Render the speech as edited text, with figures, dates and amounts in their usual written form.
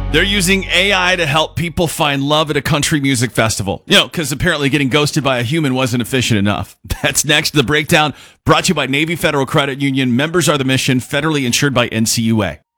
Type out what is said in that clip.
They're using AI to help people find love at a country music festival. Because apparently getting ghosted by a human wasn't efficient enough. That's next. The Breakdown, brought to you by Navy Federal Credit Union. Members are the mission, federally insured by NCUA.